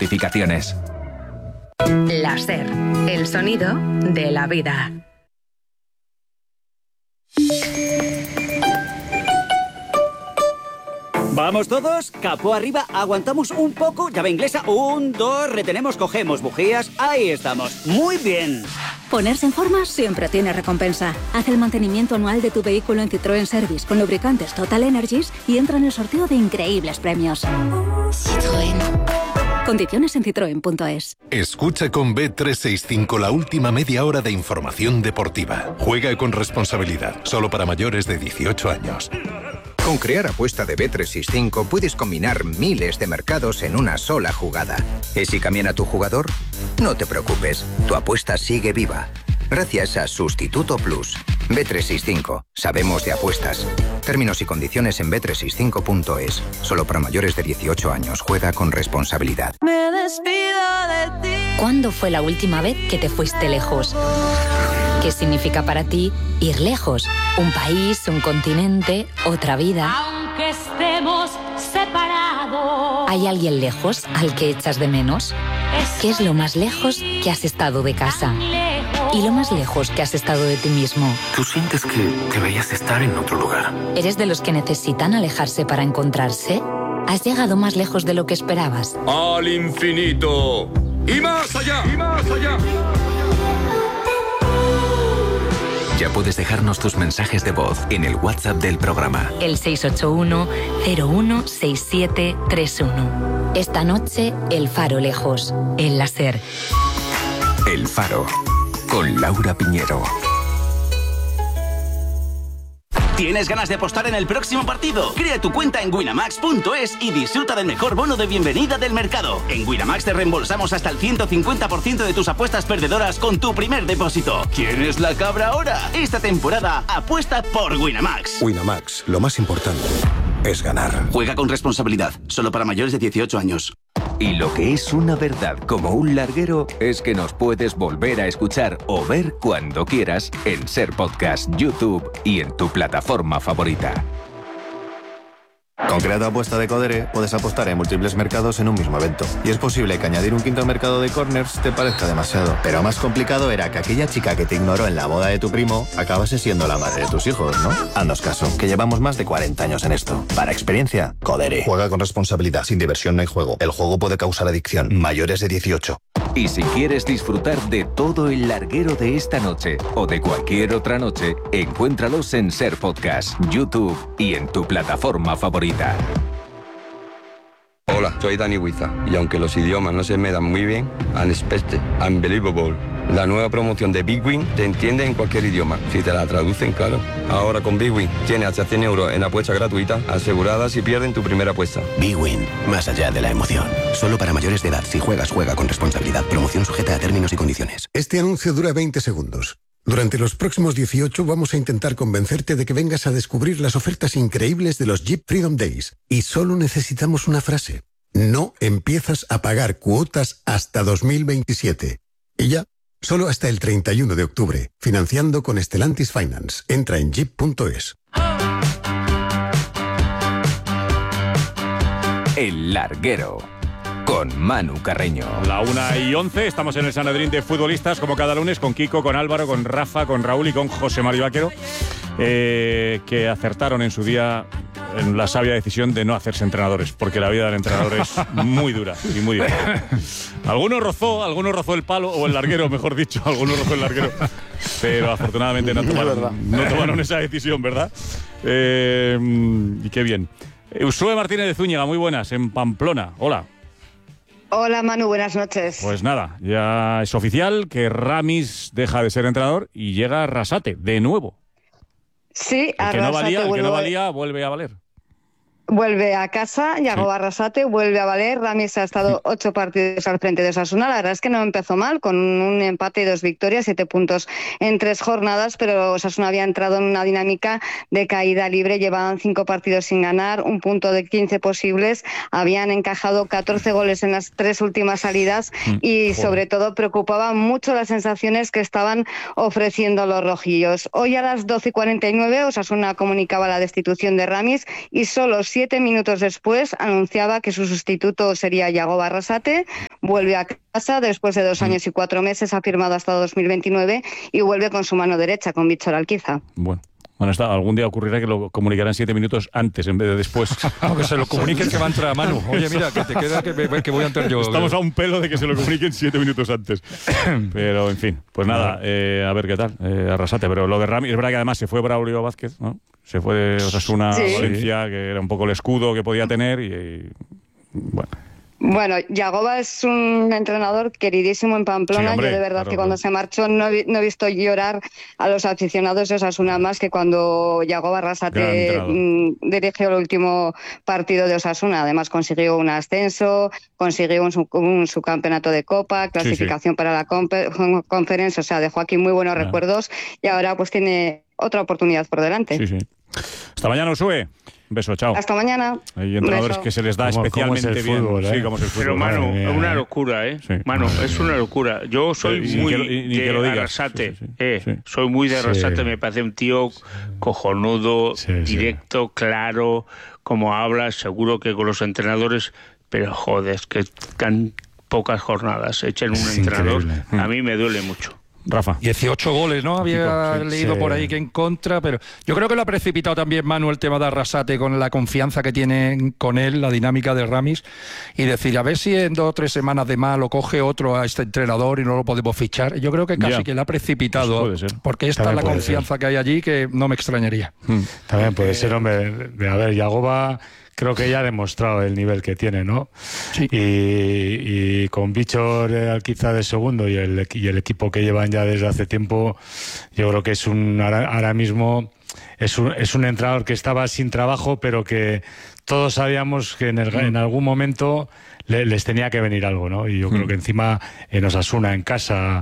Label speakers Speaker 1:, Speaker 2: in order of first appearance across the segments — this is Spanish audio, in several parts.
Speaker 1: notificaciones.
Speaker 2: La SER, el sonido de la vida.
Speaker 3: ¿Vamos todos? Capó arriba, aguantamos un poco, llave inglesa, 1, 2, retenemos, cogemos bujías, ahí estamos, muy bien.
Speaker 4: Ponerse en forma siempre tiene recompensa. Haz el mantenimiento anual de tu vehículo en Citroën Service con lubricantes Total Energies y entra en el sorteo de increíbles premios. Citroën. Condiciones en citroen.es.
Speaker 5: Escucha con Bet365 la última media hora de información deportiva. Juega con responsabilidad, solo para mayores de 18 años.
Speaker 6: Con Crear Apuesta de Bet365 puedes combinar miles de mercados en una sola jugada. ¿Y si cambian a tu jugador? No te preocupes, tu apuesta sigue viva. Gracias a Sustituto Plus. Bet365. Sabemos de apuestas. Términos y condiciones en bet365.es. Solo para mayores de 18 años. Juega con responsabilidad.
Speaker 7: Me despido de ti.
Speaker 8: ¿Cuándo fue la última vez que te fuiste lejos? ¿Qué significa para ti ir lejos? Un país, un continente, otra vida.
Speaker 7: Aunque estemos separados.
Speaker 8: ¿Hay alguien lejos al que echas de menos? ¿Qué es lo más lejos que has estado de casa? ¿Y lo más lejos que has estado de ti mismo?
Speaker 9: ¿Tú sientes que deberías estar en otro lugar?
Speaker 8: ¿Eres de los que necesitan alejarse para encontrarse? ¿Has llegado más lejos de lo que esperabas?
Speaker 10: ¡Al infinito! ¡Y más allá! ¡Y más allá!
Speaker 1: Ya puedes dejarnos tus mensajes de voz en el WhatsApp del programa.
Speaker 8: El 681-016731. Esta noche, El Faro lejos, en la SER.
Speaker 1: El Faro, con Laura Piñero.
Speaker 11: ¿Tienes ganas de apostar en el próximo partido? Crea tu cuenta en Winamax.es y disfruta del mejor bono de bienvenida del mercado. En Winamax te reembolsamos hasta el 150% de tus apuestas perdedoras con tu primer depósito. ¿Quién es la cabra ahora? Esta temporada apuesta por Winamax.
Speaker 12: Winamax, lo más importante es ganar.
Speaker 11: Juega con responsabilidad, solo para mayores de 18 años.
Speaker 1: Y lo que es una verdad como un larguero es que nos puedes volver a escuchar o ver cuando quieras en SER Podcast, YouTube y en tu plataforma favorita.
Speaker 13: Con Crear Apuesta de Codere puedes apostar en múltiples mercados en un mismo evento. Y es posible que añadir un quinto mercado de corners te parezca demasiado. Pero más complicado era que aquella chica que te ignoró en la boda de tu primo acabase siendo la madre de tus hijos, ¿no? Haznos caso, que llevamos más de 40 años en esto. Para experiencia, Codere.
Speaker 12: Juega con responsabilidad. Sin diversión no hay juego. El juego puede causar adicción. Mayores de 18.
Speaker 1: Y si quieres disfrutar de todo el larguero de esta noche o de cualquier otra noche, encuéntralos en SER Podcast, YouTube y en tu plataforma favorita.
Speaker 14: Hola, soy Dani Huiza y aunque los idiomas no se me dan muy bien, Unexpected, Unbelievable, la nueva promoción de Big Win te entiende en cualquier idioma, si te la traducen, claro. Ahora con Big Win tienes hasta 100 euros en apuestas gratuitas aseguradas si pierden tu primera apuesta.
Speaker 15: Big Win, más allá de la emoción. Solo para mayores de edad. Si juegas, juega con responsabilidad. Promoción sujeta a términos y condiciones.
Speaker 16: Este anuncio dura 20 segundos. Durante los próximos 18 vamos a intentar convencerte de que vengas a descubrir las ofertas increíbles de los Jeep Freedom Days. Y solo necesitamos una frase. No empiezas a pagar cuotas hasta 2027. Y ya, solo hasta el 31 de octubre. Financiando con Stellantis Finance. Entra en jeep.es.
Speaker 1: El larguero. Con Manu Carreño.
Speaker 17: La 1:11, estamos en el Sanedrín de futbolistas, como cada lunes, con Kiko, con Álvaro, con Rafa, con Raúl y con José Mario Vaquero, que acertaron en su día en la sabia decisión de no hacerse entrenadores, porque la vida del entrenador es muy dura y muy difícil. Algunos rozó el palo, o el larguero, mejor dicho, algunos rozó el larguero, pero afortunadamente no tomaron esa decisión, ¿verdad? Y qué bien. Uxue Martínez de Zúñiga, muy buenas, en Pamplona. Hola.
Speaker 18: Hola Manu, buenas noches.
Speaker 17: Pues nada, ya es oficial que Ramis deja de ser entrenador y llega Arrasate, de nuevo.
Speaker 18: Sí,
Speaker 17: el que no valía vuelve a valer.
Speaker 18: Vuelve a casa, Yago Arrasate, vuelve a valer. Ramis ha estado 8 partidos al frente de Osasuna. La verdad es que no empezó mal, con un empate y 2 victorias, 7 puntos en 3 jornadas, pero Osasuna había entrado en una dinámica de caída libre. Llevaban 5 partidos sin ganar, un punto de 15 posibles. Habían encajado 14 goles en las 3 últimas salidas y sobre todo preocupaban mucho las sensaciones que estaban ofreciendo los rojillos. Hoy a las 12:49 Osasuna comunicaba la destitución de Ramis y solo 7 minutos después anunciaba que su sustituto sería Yago Arrasate. vuelve a casa después de 2 años y 4 meses, ha firmado hasta 2029 y vuelve con su mano derecha, con Víctor Alquiza.
Speaker 17: Bueno, algún día ocurrirá que lo comunicarán 7 minutos antes en vez de después.
Speaker 19: Aunque se lo comuniquen que va a entrar a Manu. Oye, mira, que te queda que voy a entrar yo.
Speaker 17: Estamos a un pelo de que se lo comuniquen 7 minutos antes. Pero, en fin, pues nada, a ver qué tal, Arrasate. Pero lo de Rami, es verdad que además se fue Braulio Vázquez, ¿no? Se fue de Osasuna a Valencia, que era un poco el escudo que podía tener y bueno.
Speaker 18: Bueno, Yagoba es un entrenador queridísimo en Pamplona. Sí, hombre, yo de verdad que cuando se marchó no he visto llorar a los aficionados de Osasuna más que cuando Yagoba Arrasate dirigió el último partido de Osasuna. Además consiguió un ascenso, consiguió un subcampeonato de Copa, clasificación para la Conference, o sea, dejó aquí muy buenos recuerdos y ahora pues tiene otra oportunidad por delante.
Speaker 17: Sí. Hasta mañana, Usue. Un beso, chao.
Speaker 18: Hasta mañana.
Speaker 17: Hay entrenadores que se les da especialmente bien.
Speaker 20: Fútbol,
Speaker 17: Sí, como es el fútbol.
Speaker 20: Pero, Manu, es una locura, ¿eh? Sí. Manu, es una locura. Yo soy muy de Arrasate. Soy muy de Arrasate. Me parece un tío cojonudo, directo, claro, como habla, seguro que con los entrenadores, pero joder, es que tan pocas jornadas echen un entrenador. A mí me duele mucho.
Speaker 17: Rafa.
Speaker 19: 18 goles, ¿no? Había leído por ahí que en contra, pero yo creo que lo ha precipitado también Manu el tema de Arrasate con la confianza que tiene con él, la dinámica de Ramis, y decir, a ver si en 2 o 3 semanas de más lo coge otro a este entrenador y no lo podemos fichar. Yo creo que casi que le ha precipitado, pues porque esta es la confianza que hay allí que no me extrañaría.
Speaker 20: También puede ser, hombre. A ver, Yagoba creo que ya ha demostrado el nivel que tiene, ¿no? Sí. Y con Víctor Alquiza de segundo y el equipo que llevan ya desde hace tiempo, yo creo que es ahora mismo es un entrenador que estaba sin trabajo, pero que todos sabíamos que en algún momento les tenía que venir algo, ¿no? Y yo creo que encima en Osasuna, en casa,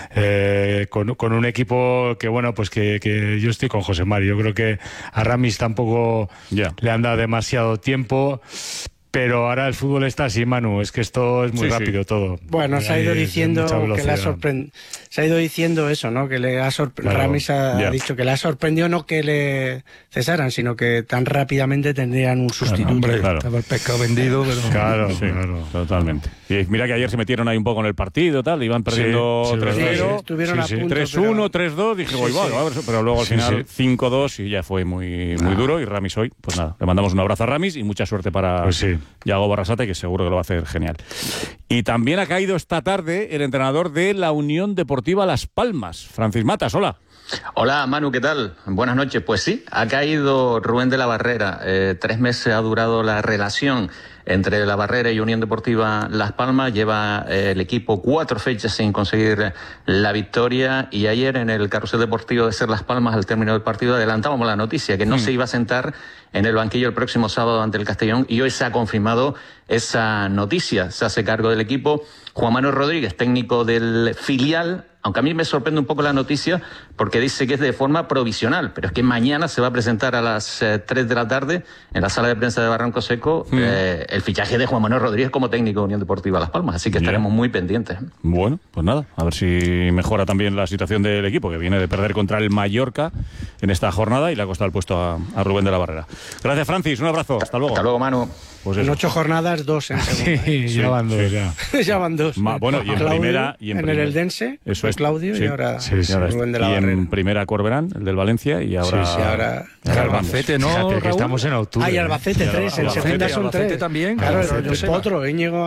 Speaker 20: con un equipo que, bueno, pues que yo estoy con José Mari. Yo creo que a Ramis tampoco le han dado demasiado tiempo. Pero ahora el fútbol está así, Manu, es que esto es muy rápido todo.
Speaker 21: Bueno, se ha ido diciendo que le ha sorprendido. Se ha ido diciendo eso, ¿no? Que le ha Ramis ha dicho que le ha sorprendido no que le cesaran, sino que tan rápidamente tendrían un sustituto.
Speaker 19: Estaba el pescado vendido, pero...
Speaker 17: Claro, totalmente. Y mira que ayer se metieron ahí un poco en el partido, tal, iban perdiendo 3-0,
Speaker 21: estuvieron a punto,
Speaker 17: 3-1, 3-2, dije, pero luego al final 5-2 y ya fue muy duro. Y Ramis hoy, pues nada, le mandamos un abrazo a Ramis y mucha suerte para Yagoba Arrasate, que seguro que lo va a hacer genial. Y también ha caído esta tarde el entrenador de la Unión Deportiva Las Palmas, Francis Matas. Hola.
Speaker 22: Hola, Manu, ¿qué tal? Buenas noches. Pues sí, ha caído Rubén de la Barrera. 3 meses ha durado la relación entre La Barrera y Unión Deportiva Las Palmas. Lleva el equipo 4 fechas sin conseguir la victoria, y ayer en el carrusel deportivo de Ser Las Palmas, al término del partido, adelantábamos la noticia que no se iba a sentar en el banquillo el próximo sábado ante el Castellón, y hoy se ha confirmado esa noticia. Se hace cargo del equipo Juan Manuel Rodríguez, técnico del filial, aunque a mí me sorprende un poco la noticia porque dice que es de forma provisional, pero es que mañana se va a presentar a las 3 de la tarde en la sala de prensa de Barranco Seco el fichaje de Juan Manuel Rodríguez como técnico de Unión Deportiva Las Palmas, así que estaremos muy pendientes.
Speaker 17: Bueno, pues nada, a ver si mejora también la situación del equipo, que viene de perder contra el Mallorca en esta jornada y le ha costado el puesto a Rubén de la Barrera. Gracias, Francis, un abrazo, hasta luego.
Speaker 22: Hasta luego, Manu.
Speaker 21: Pues en 8 jornadas, 2 en segunda.
Speaker 20: Ya van 2 ya.
Speaker 21: Ya van 2.
Speaker 17: Bueno, y en
Speaker 21: Claudio,
Speaker 17: primera...
Speaker 21: en el Eldense, eso es Claudio, y ahora Rubén de la
Speaker 17: y
Speaker 21: Barrera.
Speaker 17: en primera Corberán, el del Valencia, y ahora...
Speaker 19: Albacete, ¿no,
Speaker 20: Fíjate que estamos en octubre.
Speaker 21: Ay, Albacete 3, en segunda son 3.
Speaker 19: Albacete también.
Speaker 21: Claro, el Potro, Íñigo,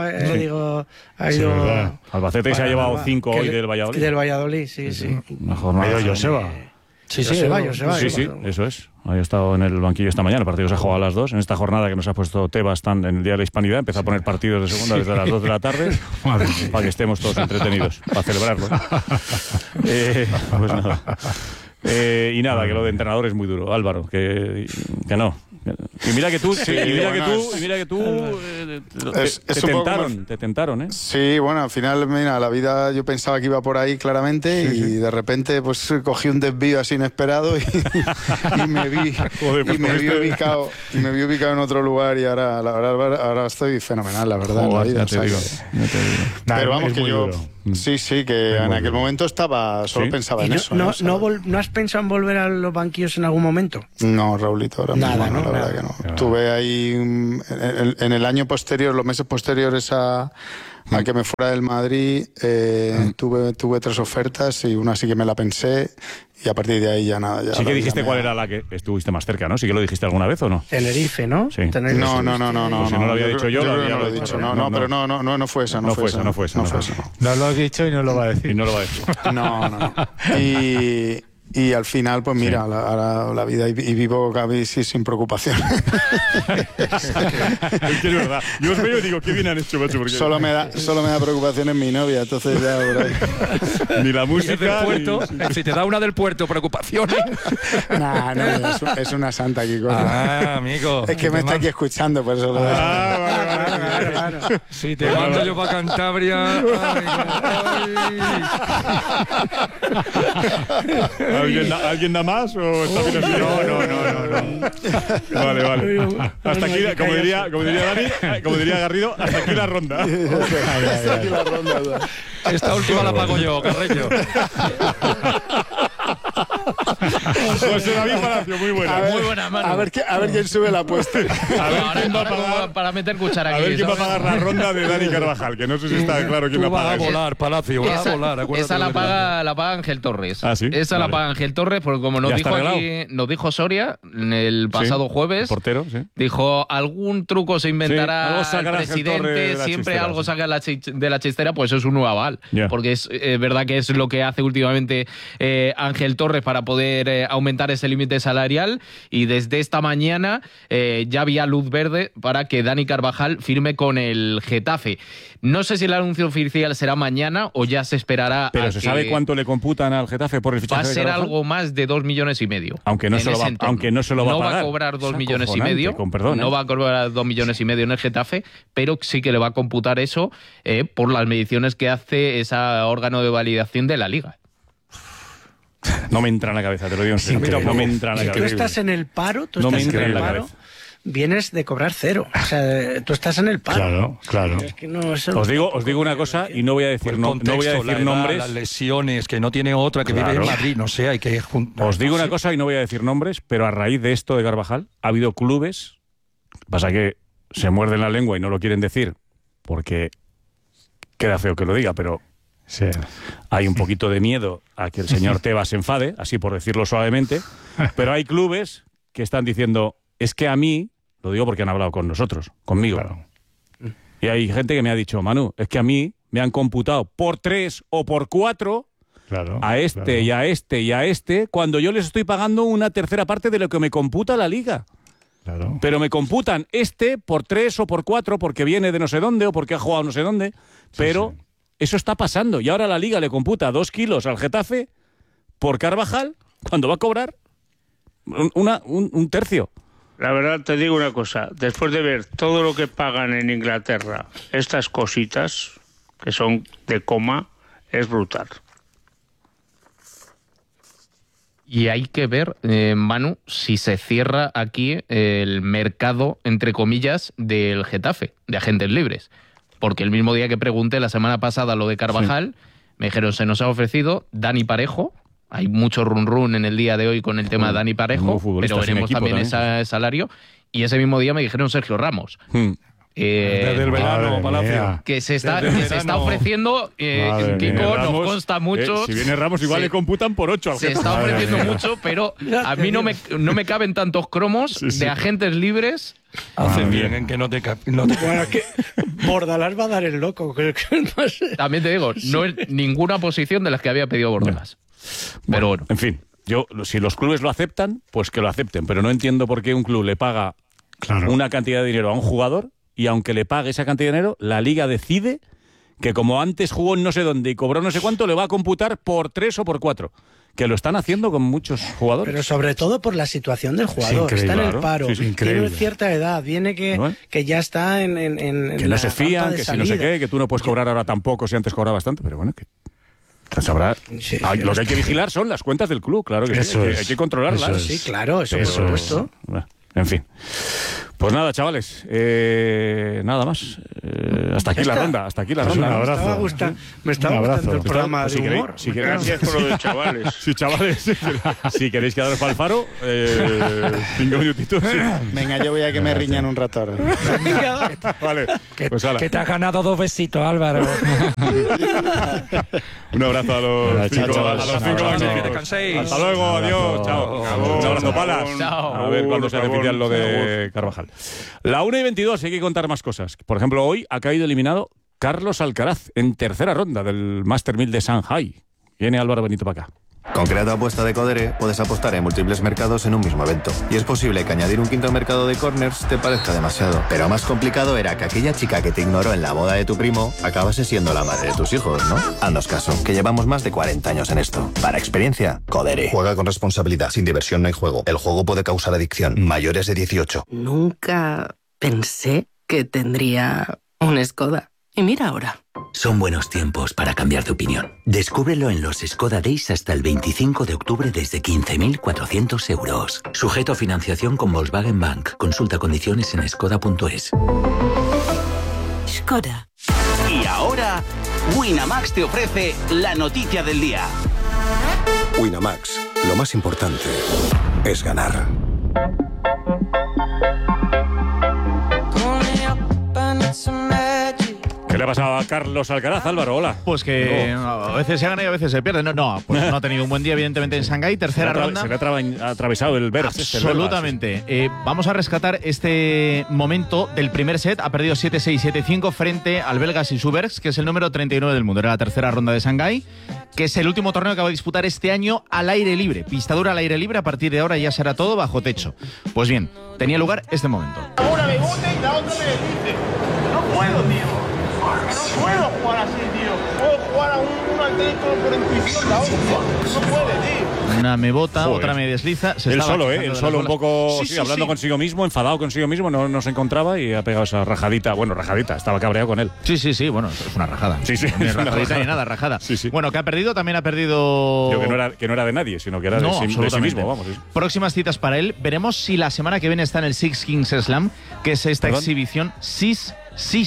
Speaker 21: ha ido...
Speaker 17: Albacete se ha llevado 5 hoy del Valladolid.
Speaker 21: Del Valladolid, sí.
Speaker 17: Una jornada...
Speaker 20: Joseba.
Speaker 21: Sí,
Speaker 17: eso es. Ahí he estado en el banquillo esta mañana. El partido se ha jugado a las 2. En esta jornada que nos ha puesto Tebas en el Día de la Hispanidad, empezó a poner partidos de segunda desde las 2 de la tarde para que estemos todos entretenidos, para celebrarlo. Pues nada. Y nada, que lo de entrenador es muy duro. Álvaro, que no. Y mira que tú, te tentaron, ¿eh?
Speaker 23: Sí, bueno, al final, mira, la vida yo pensaba que iba por ahí claramente y de repente pues cogí un desvío así inesperado y me vi ubicado en otro lugar, y ahora estoy fenomenal, la verdad.
Speaker 17: Joder,
Speaker 23: en la vida,
Speaker 17: ya te digo.
Speaker 23: Pero vamos, que yo...
Speaker 17: Duro.
Speaker 23: Sí, que en aquel momento solo pensaba en eso.
Speaker 21: ¿No has pensado en volver a los banquillos en algún momento?
Speaker 23: No, Raulito, ahora mismo
Speaker 21: nada,
Speaker 23: no, la verdad que no. Estuve ahí en el año posterior, los meses posteriores a a que me fuera del Madrid. Tuve 3 ofertas y una sí que me la pensé. Y a partir de ahí ya nada. Ya
Speaker 17: sí que dijiste cuál era la que estuviste más cerca, ¿no? Sí que lo dijiste alguna vez, ¿o no?
Speaker 21: Tenerife, ¿no?
Speaker 17: Sí.
Speaker 23: Tenerife. No.
Speaker 17: Pues si no lo había dicho yo,
Speaker 23: no lo he dicho. No, pero no fue esa. No fue esa.
Speaker 20: No lo has dicho y no lo va a decir.
Speaker 17: Y no lo va a decir.
Speaker 23: No. Y al final, pues mira, ahora la vida y vivo casi sin preocupación.
Speaker 17: Es que es verdad. Yo os veo y digo, qué bien han hecho, macho. Porque...
Speaker 23: Solo me da preocupación en mi novia, entonces ya por ahí.
Speaker 17: Ni la música.
Speaker 19: Del puerto, si te da una del puerto, preocupaciones.
Speaker 23: No, es una santa aquí.
Speaker 19: Amigo.
Speaker 23: Es que me está aquí escuchando, por eso lo digo.
Speaker 19: Vale. Si te mando yo para Cantabria.
Speaker 17: ¿Alguien da más o está bien así? No. Vale. Hasta aquí, como diría Dani, como diría Garrido, hasta aquí la ronda.
Speaker 23: Hasta aquí la ronda.
Speaker 19: Esta última la pago yo, Carreño.
Speaker 17: José David Palacio, muy buena.
Speaker 2: Muy buena, Manu.
Speaker 23: A ver quién sube la apuesta.
Speaker 17: A ver quién va a pagar
Speaker 2: para meter cuchara aquí.
Speaker 17: A ver quién va a pagar la ronda de Dani Carvajal, que no sé si está claro quién la paga.
Speaker 19: Va a volar, Palacio, va a volar.
Speaker 2: Esa la paga Ángel Torres.
Speaker 17: ¿Ah, sí?
Speaker 2: Esa la paga Ángel Torres, porque como nos dijo Soria el pasado jueves,
Speaker 17: el portero, sí.
Speaker 2: Dijo, algún truco se inventará el presidente, siempre algo saca de la chistera, pues eso es un nuevo aval. Porque es verdad que es lo que hace últimamente Ángel Torres para poder aumentar ese límite salarial, y desde esta mañana ya había luz verde para que Dani Carvajal firme con el Getafe. No sé si el anuncio oficial será mañana o ya se esperará.
Speaker 17: Pero ¿se sabe cuánto le computan al Getafe por el fichaje de Carvajal?
Speaker 2: Va a ser algo más de 2,5 millones.
Speaker 17: Aunque no se lo va a pagar.
Speaker 2: No va a cobrar 2,5 millones. No va a cobrar 2,5 millones en el Getafe, pero sí que le va a computar eso por las mediciones que hace ese órgano de validación de la Liga.
Speaker 17: No me entra en la cabeza, te lo digo en serio. No me entra en la cabeza.
Speaker 21: Tú estás en el paro, vienes de cobrar 0. O sea, tú estás en el paro.
Speaker 20: Claro.
Speaker 21: Es que no,
Speaker 17: os digo una cosa y no voy a decir, nombres.
Speaker 19: Las lesiones, que no tiene otra, que vive en Madrid, no sé, hay que juntar.
Speaker 17: Os digo una cosa y no voy a decir nombres, pero a raíz de esto de Carvajal ha habido clubes, pasa que se muerden la lengua y no lo quieren decir, porque queda feo que lo diga, pero
Speaker 20: sí,
Speaker 17: hay un poquito de miedo a que el señor Tebas se enfade, así por decirlo suavemente, pero hay clubes que están diciendo, es que a mí, lo digo porque han hablado con nosotros, conmigo, y hay gente que me ha dicho, Manu, es que a mí me han computado por 3 o por 4 a este y a este y a este, cuando yo les estoy pagando una tercera parte de lo que me computa la Liga. Pero me computan este por 3 o por 4 porque viene de no sé dónde o porque ha jugado no sé dónde, pero eso está pasando, y ahora la Liga le computa 2 kilos al Getafe por Carvajal cuando va a cobrar un tercio.
Speaker 3: La verdad te digo una cosa, después de ver todo lo que pagan en Inglaterra, estas cositas que son de coma, es brutal.
Speaker 2: Y hay que ver, Manu, si se cierra aquí el mercado, entre comillas, del Getafe, de agentes libres. Porque el mismo día que pregunté la semana pasada lo de Carvajal, me dijeron, se nos ha ofrecido Dani Parejo. Hay mucho run en el día de hoy con el tema de Dani Parejo, pero veremos también ese salario. Y ese mismo día me dijeron Sergio Ramos.
Speaker 17: Desde el verano, Palacio.
Speaker 2: Que se está ofreciendo, Kiko, nos consta mucho.
Speaker 17: Si viene Ramos, igual le computan por 8 al
Speaker 2: Se está ofreciendo mucho, pero a mí no me caben tantos cromos de agentes libres.
Speaker 19: Hacen bien en que no te
Speaker 21: Bueno, que Bordalás va a dar el loco.
Speaker 2: También te digo, no es ninguna posición de las que había pedido Bordalás. Pero bueno.
Speaker 17: En fin, si los clubes lo aceptan, pues que lo acepten. Pero no entiendo por qué un club le paga una cantidad de dinero a un jugador, y aunque le pague esa cantidad de dinero, la Liga decide que como antes jugó en no sé dónde y cobró no sé cuánto, le va a computar por 3 o por 4. Que lo están haciendo con muchos jugadores.
Speaker 21: Pero sobre todo por la situación del jugador. Está en el paro, tiene cierta edad, viene que ya está en
Speaker 17: que no se fían, que si no sé qué, que tú no puedes cobrar ahora tampoco si antes cobrabas tanto, pero bueno, que sabrá. Lo que hay que vigilar son las cuentas del club, claro que sí, hay que controlarlas.
Speaker 21: Sí, claro, eso por supuesto.
Speaker 17: En fin. Pues nada, chavales, nada más. Hasta aquí la ronda,
Speaker 21: Un abrazo. Me estaba gustando el programa de humor.
Speaker 3: Gracias por lo de chavales.
Speaker 17: Sí, chavales. Si queréis quedaros para el Faro, 5 minutitos. Sí.
Speaker 23: Venga, yo voy a que me riñan un rato ahora.
Speaker 17: Vale, pues
Speaker 19: que te has ganado 2 besitos, Álvaro.
Speaker 17: Un abrazo a los 5 magníficos. Hasta luego, adiós, chao. Un abrazo, Palas. A ver cuándo se oficial lo de Carvajal. La 1:22, hay que contar más cosas. Por ejemplo, hoy ha caído eliminado Carlos Alcaraz en tercera ronda del Master 1000 de Shanghai. Viene Álvaro Benito para acá.
Speaker 13: Con Crea tu apuesta de Codere puedes apostar en múltiples mercados en un mismo evento. Y es posible que añadir un quinto mercado de corners te parezca demasiado. Pero más complicado era que aquella chica que te ignoró en la boda de tu primo acabase siendo la madre de tus hijos, ¿no? Haznos caso, que llevamos más de 40 años en esto. Para experiencia, Codere.
Speaker 12: Juega con responsabilidad. Sin diversión no hay juego. El juego puede causar adicción. Mayores de 18.
Speaker 4: Nunca pensé que tendría un Skoda. Y mira ahora.
Speaker 5: Son buenos tiempos para cambiar de opinión. Descúbrelo en los Skoda Days hasta el 25 de octubre desde 15.400 euros. Sujeto a financiación con Volkswagen Bank. Consulta condiciones en skoda.es.
Speaker 4: Skoda.
Speaker 11: Y ahora, Winamax te ofrece la noticia del día.
Speaker 12: Winamax, lo más importante es ganar.
Speaker 17: ¿Qué le ha pasado a Carlos Alcaraz, Álvaro? Hola.
Speaker 2: Pues que a veces se gana y a veces se pierde. Pues no ha tenido un buen día, evidentemente, en Shanghái. Tercera ronda.
Speaker 17: Se le ha atravesado el Verst.
Speaker 2: Absolutamente. Vamos a rescatar este momento del primer set. Ha perdido 7-6, 7-5 frente al belga Sisubergs, que es el número 39 del mundo. Era la tercera ronda de Shanghái, que es el último torneo que va a disputar este año al aire libre. Pista dura al aire libre. A partir de ahora ya será todo bajo techo. Pues bien, tenía lugar este momento.
Speaker 6: Una me bote y la otra me desdice. No puedo, tío. No puedo jugar así, tío. Puedo jugar a uno al teléfono por intuición, la otra. No puede, tío.
Speaker 2: Una me bota, otra me desliza.
Speaker 17: Él solo un poco hablando consigo mismo, enfadado consigo mismo, no se encontraba y ha pegado esa rajadita. Bueno, rajadita, estaba cabreado con él.
Speaker 2: Sí, bueno, es una rajada.
Speaker 17: Sí.
Speaker 2: Ni rajadita ni nada, rajada. Sí. Bueno, que ha perdido, también ha perdido...
Speaker 17: Yo que no era de nadie, sino que era de sí mismo, vamos.
Speaker 2: Próximas citas para él. Veremos si la semana que viene está en el Six Kings Slam, que es esta exhibición Six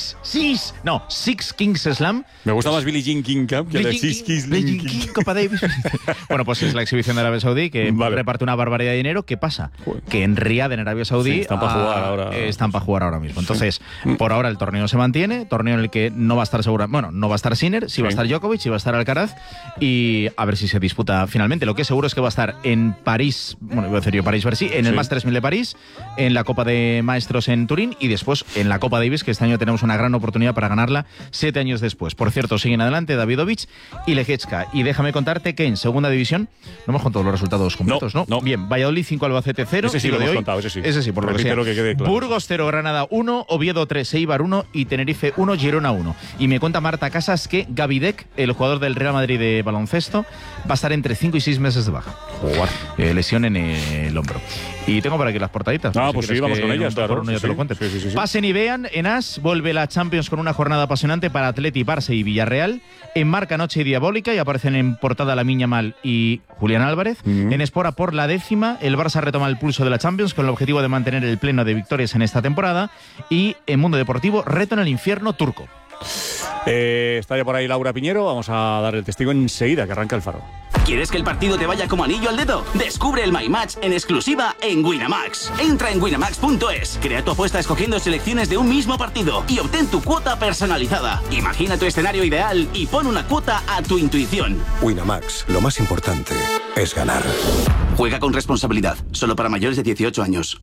Speaker 2: Kings Slam.
Speaker 17: Me gusta más Billie Jean King Cup que Six Kings
Speaker 2: King Copa Davis. Bueno, pues es la exhibición de Arabia Saudí que reparte una barbaridad de dinero. ¿Qué pasa? Que en Riad, en Arabia Saudí,
Speaker 17: están para
Speaker 2: jugar ahora mismo. Entonces, por ahora el torneo se mantiene, torneo en el que no va a estar no va a estar Sinner, sí va a estar Djokovic, sí va a estar Alcaraz, y a ver si se disputa finalmente. Lo que es seguro es que va a estar en París, iba a decir yo París-Bercy, en el Masters 1000 de París, en la Copa de Maestros en Turín y después en la Copa Davis, que este año tenemos una gran oportunidad para ganarla 7 años después. Por cierto, siguen adelante Davidovich y Leječka. Y déjame contarte que en segunda división no hemos contado los resultados completos, ¿no? Bien, Valladolid 5, Albacete 0.
Speaker 17: Ese sí lo hemos contado, ese sí.
Speaker 2: Ese sí, por lo que sea.
Speaker 17: Que quede claro.
Speaker 2: Burgos 0, Granada 1, Oviedo 3, Eibar 1 y Tenerife 1, Girona 1. Y me cuenta Marta Casas que Gavidec, el jugador del Real Madrid de baloncesto, va a estar entre 5 y 6 meses de baja. Lesión en el hombro. Y tengo por aquí las portaditas.
Speaker 17: Pues sí, vamos con ellas, claro.
Speaker 2: Te lo cuento. Sí. Pasen y vean, en AS vuelve la Champions con una jornada apasionante para Atleti, Barça y Villarreal. En Marca, Noche Diabólica, y aparecen en portada Lamine Yamal y Julián Álvarez. En Espora, por la 10ª, el Barça retoma el pulso de la Champions con el objetivo de mantener el pleno de victorias en esta temporada. Y en Mundo Deportivo, reto en el infierno turco.
Speaker 17: Está ya por ahí Laura Piñero. Vamos a dar el testigo enseguida que arranca el Faro.
Speaker 11: ¿Quieres que el partido te vaya como anillo al dedo? Descubre el My Match en exclusiva en Winamax. Entra en winamax.es, crea tu apuesta escogiendo selecciones de un mismo partido y obtén tu cuota personalizada. Imagina tu escenario ideal y pon una cuota a tu intuición.
Speaker 12: Winamax, lo más importante es ganar.
Speaker 11: Juega con responsabilidad, solo para mayores de 18 años.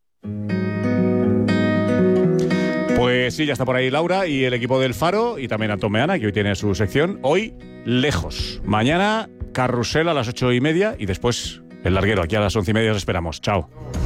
Speaker 17: Pues sí, ya está por ahí Laura y el equipo del Faro y también Antón Meana, que hoy tiene su sección. Hoy, lejos. Mañana, carrusel a las 8:30 y después el larguero. Aquí a las 11:30 os esperamos. Chao.